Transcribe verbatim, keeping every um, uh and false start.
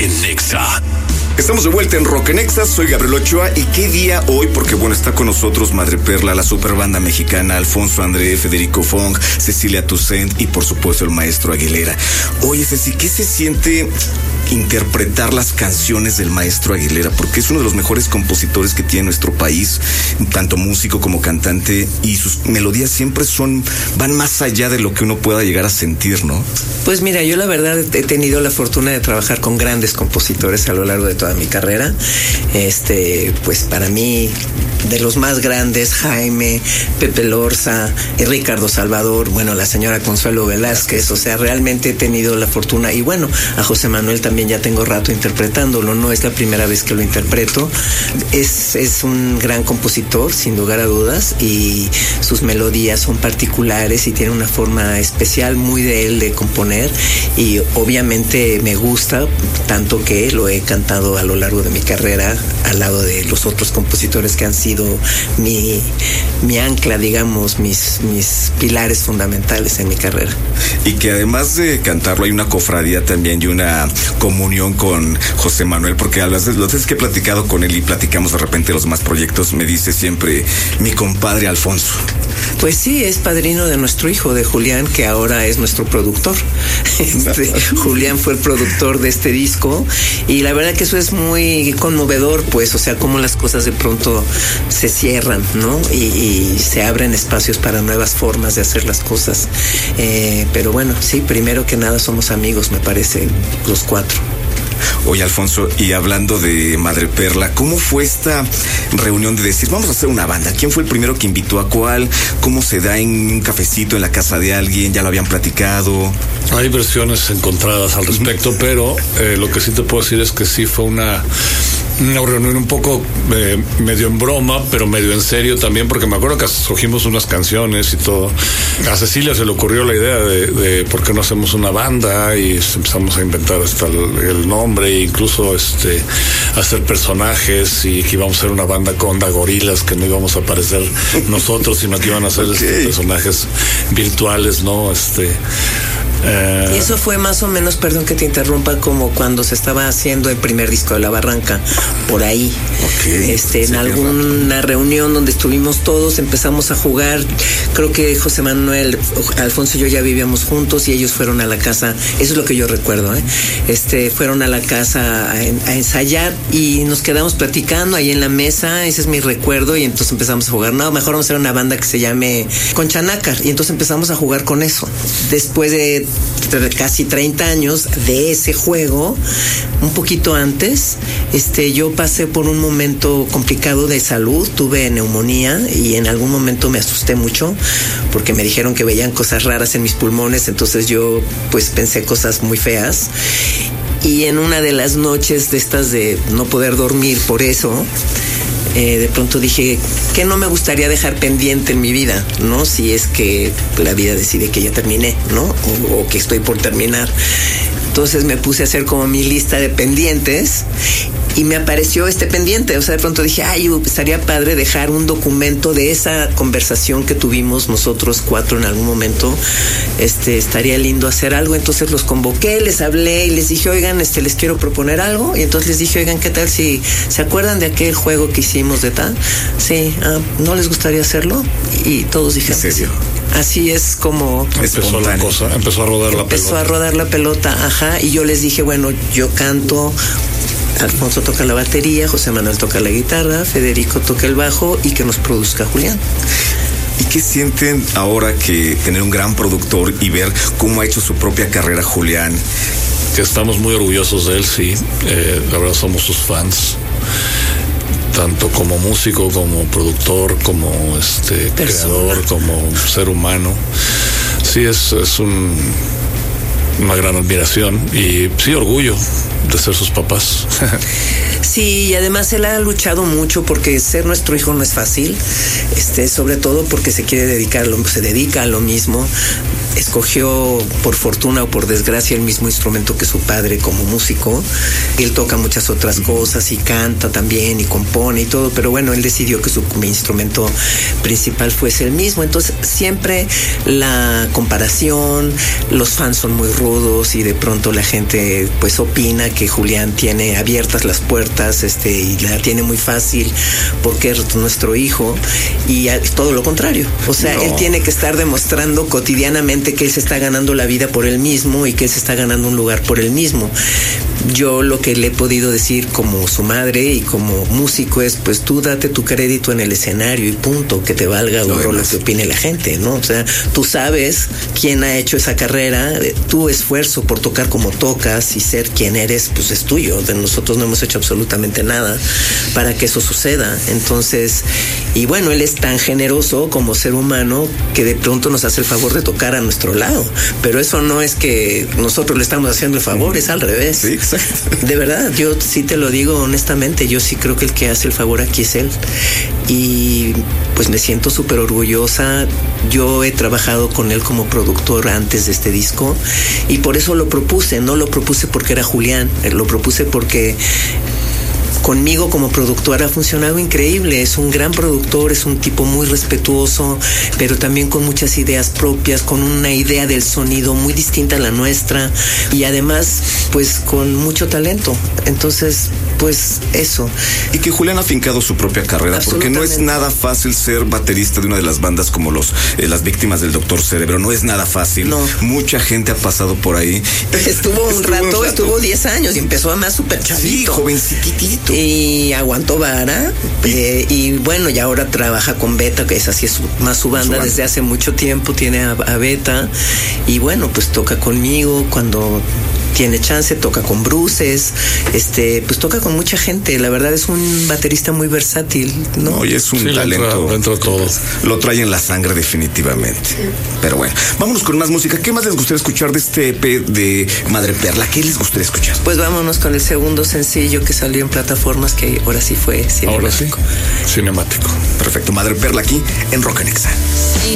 en Nexa. Estamos de vuelta en Rock en Nexa, soy Gabriel Ochoa y qué día hoy, porque bueno, está con nosotros Madreperla, la superbanda mexicana, Alfonso André, Federico Fong, Cecilia Toussaint y por supuesto el maestro Aguilera. Oye, Ceci, ¿qué se siente interpretar las canciones del maestro Aguilera? Porque es uno de los mejores compositores que tiene nuestro país, tanto músico como cantante, y sus melodías siempre son, van más allá de lo que uno pueda llegar a sentir, ¿no? Pues mira, yo la verdad he tenido la fortuna de trabajar con grandes compositores a lo largo de toda mi carrera. Este, pues para mí, de los más grandes, Jaime, Pepe Lorza, Ricardo Salvador, bueno, la señora Consuelo Velázquez, o sea, realmente he tenido la fortuna, y bueno, a José Manuel también ya tengo rato interpretándolo, no es la primera vez que lo interpreto. Es, es un gran compositor, sin lugar a dudas, y sus melodías son particulares y tiene una forma especial muy de él de componer, y obviamente me gusta tanto que lo he cantado a lo largo de mi carrera al lado de los otros compositores que han sido mi, mi ancla, digamos, mis, mis pilares fundamentales en mi carrera. Y que además de cantarlo hay una cofradía también y una comunión con José Manuel, porque a las veces que he platicado con él y platicamos de repente los más proyectos, me dice siempre mi compadre Alfonso. Pues sí, es padrino de nuestro hijo, de Julián, que ahora es nuestro productor. Este, Julián fue el productor de este disco, y la verdad que eso es muy conmovedor, pues, o sea, cómo las cosas de pronto se cierran, ¿no? Y, y se abren espacios para nuevas formas de hacer las cosas. Eh, pero bueno, sí, primero que nada somos amigos, me parece, los cuatro. Oye, Alfonso, y hablando de Madreperla, ¿cómo fue esta reunión de decir, vamos a hacer una banda? ¿Quién fue el primero que invitó a cuál? ¿Cómo se da en un cafecito en la casa de alguien? ¿Ya lo habían platicado? Hay versiones encontradas al respecto, pero eh, lo que sí te puedo decir es que sí fue una, una reunión un poco eh, medio en broma, pero medio en serio también, porque me acuerdo que escogimos unas canciones y todo. A Cecilia se le ocurrió la idea de, de por qué no hacemos una banda, y empezamos a inventar hasta el, el nombre, e incluso este hacer personajes, y que íbamos a ser una banda con onda gorilas, que no íbamos a aparecer nosotros, sino que iban a ser okay. este, personajes virtuales, ¿no? Este Uh, y eso fue más o menos, perdón que te interrumpa, como cuando se estaba haciendo el primer disco de La Barranca, por ahí. Okay, este, en alguna reunión donde estuvimos todos, empezamos a jugar. Creo que José Manuel, Alfonso y yo ya vivíamos juntos, y ellos fueron a la casa, eso es lo que yo recuerdo, ¿eh? Este, fueron a la casa a, a ensayar, y nos quedamos platicando ahí en la mesa, ese es mi recuerdo, y entonces empezamos a jugar. No, mejor vamos a hacer una banda que se llame Concha Nácar, y entonces empezamos a jugar con eso. Después de casi treinta años de ese juego, un poquito antes, este, yo pasé por un momento complicado de salud, tuve neumonía, y en algún momento me asusté mucho porque me dijeron que veían cosas raras en mis pulmones, entonces yo pues pensé cosas muy feas, y en una de las noches de estas de no poder dormir por eso, Eh, de pronto dije que no me gustaría dejar pendiente en mi vida, ¿no? Si es que la vida decide que ya terminé, ¿no? O, o que estoy por terminar. Entonces me puse a hacer como mi lista de pendientes, y me apareció este pendiente. O sea, de pronto dije, ay, estaría padre dejar un documento de esa conversación que tuvimos nosotros cuatro en algún momento. Este, estaría lindo hacer algo. Entonces los convoqué, les hablé y les dije, oigan, este, les quiero proponer algo. Y entonces les dije, oigan, ¿qué tal si se acuerdan de aquel juego que hicimos de tal? Sí, ah, ¿no les gustaría hacerlo? Y todos dijeron, ¿en serio? Así es como empezó la cosa, empezó a rodar la pelota. Empezó a rodar la pelota, ajá. Y yo les dije, bueno, yo canto, Alfonso toca la batería, José Manuel toca la guitarra, Federico toca el bajo, y que nos produzca Julián. ¿Y qué sienten ahora que tener un gran productor y ver cómo ha hecho su propia carrera Julián? Que estamos muy orgullosos de él, sí. Eh, la verdad somos sus fans, tanto como músico, como productor, como este creador, como ser humano. Sí, es, es un, una gran admiración, y sí, orgullo de ser sus papás. Sí, y además él ha luchado mucho, porque ser nuestro hijo no es fácil, este, sobre todo porque se quiere dedicar, se dedica a lo mismo. Escogió, por fortuna o por desgracia, el mismo instrumento que su padre como músico, Él toca muchas otras cosas y canta también y compone y todo, pero bueno, él decidió que su instrumento principal fuese el mismo. Entonces siempre la comparación, los fans son muy rudos y de pronto la gente pues opina que Julián tiene abiertas las puertas este y la tiene muy fácil porque es nuestro hijo, y todo lo contrario. O sea, no. Él tiene que estar demostrando cotidianamente que él se está ganando la vida por él mismo y que él se está ganando un lugar por él mismo. Yo lo que le he podido decir como su madre y como músico es, pues tú date tu crédito en el escenario y punto, que te valga no, lo que opine la gente, ¿no? O sea, tú sabes quién ha hecho esa carrera, tu esfuerzo por tocar como tocas y ser quien eres, pues es tuyo. De nosotros no hemos hecho absolutamente nada para que eso suceda. Entonces, y bueno, él es tan generoso como ser humano que de pronto nos hace el favor de tocar a nuestro lado, pero eso no es que nosotros le estamos haciendo el favor, es al revés. Sí, exacto. De verdad, yo sí te lo digo honestamente, yo sí creo que el que hace el favor aquí es él, y pues me siento súper orgullosa. Yo he trabajado con él como productor antes de este disco y por eso lo propuse. No lo propuse porque era Julián, lo propuse porque conmigo como productor ha funcionado increíble. Es un gran productor, es un tipo muy respetuoso, pero también con muchas ideas propias, con una idea del sonido muy distinta a la nuestra y además pues con mucho talento. Entonces, pues eso. Y que Julián ha afincado su propia carrera, porque no es nada fácil ser baterista de una de las bandas como los eh, las Víctimas del Doctor Cerebro. No es nada fácil. No. Mucha gente ha pasado por ahí. Estuvo un estuvo rato, un rato, estuvo diez años y empezó además súper chavito. Sí, jovencitito. Y aguantó vara. Eh, y bueno, y ahora trabaja con Beta, que es así, es más su banda, su banda desde hace mucho tiempo. Tiene a, a Beta. Y bueno, pues toca conmigo cuando tiene chance, toca con Bruces, este, pues toca con mucha gente. La verdad es un baterista muy versátil, ¿no? No, y es un sí, talento. Dentro de todo. Lo trae en la sangre definitivamente. Sí. Pero bueno, vámonos con más música. ¿Qué más les gustaría escuchar de este E P de Madre Perla? ¿Qué les gustaría escuchar? Pues vámonos con el segundo sencillo que salió en plataformas, que ahora sí fue cinemático. Ahora sí, cinemático. Perfecto, Madre Perla aquí en Rock en Exa. Y